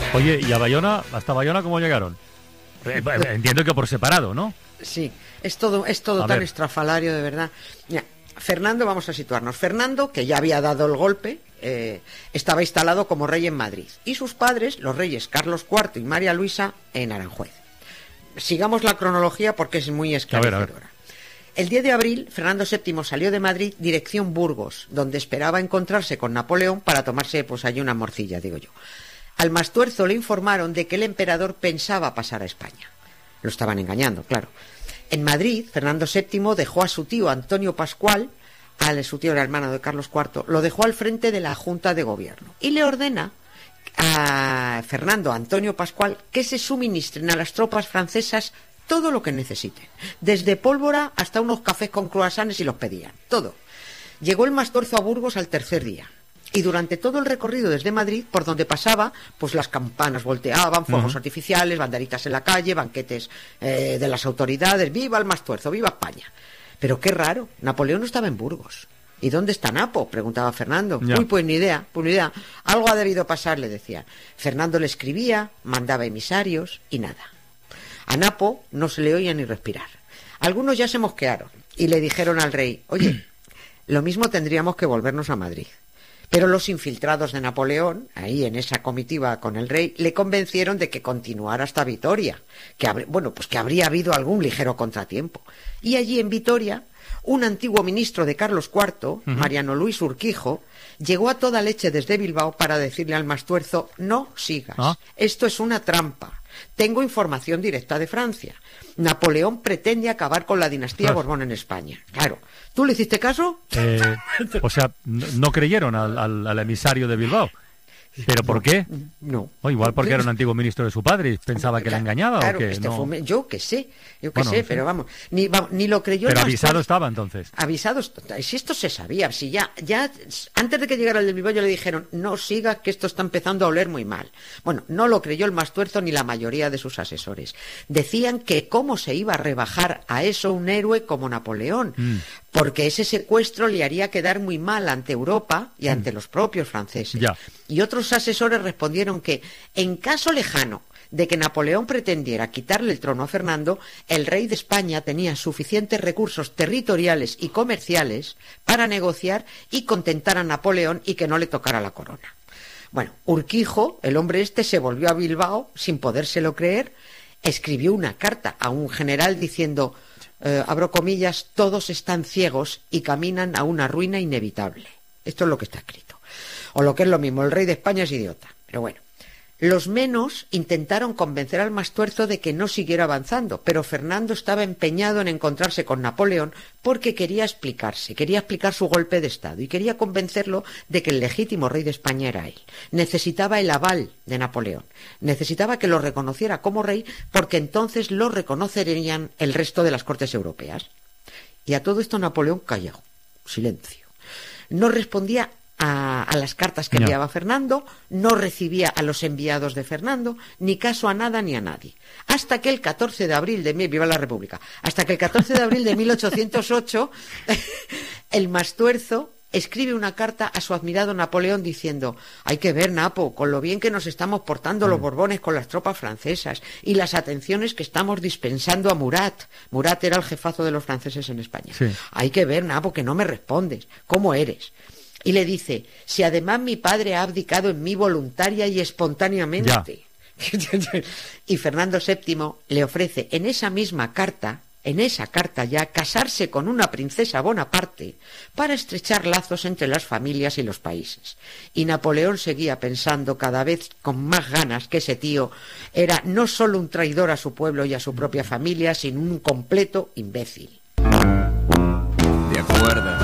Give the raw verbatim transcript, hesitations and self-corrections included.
Oye, ¿y a Bayona, hasta Bayona cómo llegaron? Entiendo que por separado, ¿no? Sí, es todo, es todo tan estrafalario, de verdad. Mira, Fernando, vamos a situarnos. Fernando, que ya había dado el golpe, eh, estaba instalado como rey en Madrid. Y sus padres, los reyes Carlos cuarto y María Luisa, en Aranjuez. Sigamos la cronología porque es muy esclarecedora. A ver, a ver. El diez de abril, Fernando séptimo salió de Madrid, dirección Burgos, donde esperaba encontrarse con Napoleón para tomarse, pues, allí una morcilla, digo yo. Al Mastuerzo le informaron de que el emperador pensaba pasar a España. Lo estaban engañando, claro. En Madrid, Fernando séptimo dejó a su tío Antonio Pascual, a su tío era hermano de Carlos cuarto, lo dejó al frente de la Junta de Gobierno y le ordena a Fernando Antonio Pascual que se suministren a las tropas francesas todo lo que necesiten, desde pólvora hasta unos cafés con croissants, y los pedían, todo. Llegó el Mastuerzo a Burgos al tercer día. Y durante todo el recorrido desde Madrid, por donde pasaba, pues las campanas volteaban, fuegos uh-huh. artificiales, banderitas en la calle, banquetes eh, de las autoridades. ¡Viva el Mastuerzo! ¡Viva España! Pero qué raro, Napoleón no estaba en Burgos. ¿Y dónde está Napo?, preguntaba Fernando. Yeah. Uy, pues ni idea, pues ni idea. Algo ha debido pasar, le decía. Fernando le escribía, mandaba emisarios y nada. A Napo no se le oía ni respirar. Algunos ya se mosquearon y le dijeron al rey: oye, lo mismo tendríamos que volvernos a Madrid. Pero los infiltrados de Napoleón, ahí en esa comitiva con el rey, le convencieron de que continuara hasta Vitoria, que hab- bueno, pues que habría habido algún ligero contratiempo. Y allí en Vitoria, un antiguo ministro de Carlos cuarto, uh-huh. Mariano Luis Urquijo, llegó a toda leche desde Bilbao para decirle al Mastuerzo: no sigas, ¿Ah? esto es una trampa. Tengo información directa de Francia. Napoleón pretende acabar con la dinastía claro. Borbón en España. Claro. ¿Tú le hiciste caso? Eh, o sea, no creyeron al, al, al emisario de Bilbao. ¿Pero por qué? No. O igual porque era un antiguo ministro de su padre y pensaba que la engañaba. Claro, ¿o qué? Este no. fue, yo que sé, yo que bueno, sé, no sé, pero vamos, ni, va, ni lo creyó. Pero avisado más, estaba entonces. Avisado, si esto se sabía, si ya, ya, antes de que llegara el del Bilbao, le dijeron: no siga, que esto está empezando a oler muy mal. Bueno, no lo creyó el Mastuerzo ni la mayoría de sus asesores. Decían que cómo se iba a rebajar a eso un héroe como Napoleón. Mm. Porque ese secuestro le haría quedar muy mal ante Europa y ante mm. los propios franceses. Ya. Y otros asesores respondieron que, en caso lejano de que Napoleón pretendiera quitarle el trono a Fernando, el rey de España tenía suficientes recursos territoriales y comerciales para negociar y contentar a Napoleón y que no le tocara la corona. Bueno, Urquijo, el hombre este, se volvió a Bilbao sin podérselo creer, escribió una carta a un general diciendo... Eh, abro comillas, todos están ciegos y caminan a una ruina inevitable. Esto es lo que está escrito. O lo que es lo mismo, el rey de España es idiota. Pero bueno, los menos intentaron convencer al Mastuerzo de que no siguiera avanzando, pero Fernando estaba empeñado en encontrarse con Napoleón porque quería explicarse, quería explicar su golpe de estado y quería convencerlo de que el legítimo rey de España era él. Necesitaba el aval de Napoleón, necesitaba que lo reconociera como rey, porque entonces lo reconocerían el resto de las cortes europeas. Y a todo esto Napoleón calló, silencio. No respondía A, a las cartas que enviaba no. Fernando, no recibía a los enviados de Fernando, ni caso a nada ni a nadie. Hasta que el catorce de abril de... ¡Viva la República! Hasta que el catorce de abril de mil ochocientos ocho, el Mastuerzo escribe una carta a su admirado Napoleón diciendo: hay que ver, Napo, con lo bien que nos estamos portando mm. los Borbones con las tropas francesas y las atenciones que estamos dispensando a Murat. Murat era el jefazo de los franceses en España. Sí. Hay que ver, Napo, que no me respondes. ¿Cómo eres? Y le dice: si además mi padre ha abdicado en mí voluntaria y espontáneamente. Y Fernando séptimo le ofrece en esa misma carta, en esa carta ya, casarse con una princesa Bonaparte para estrechar lazos entre las familias y los países. Y Napoleón seguía pensando cada vez con más ganas que ese tío era no solo un traidor a su pueblo y a su propia familia, sino un completo imbécil. De acuerdo.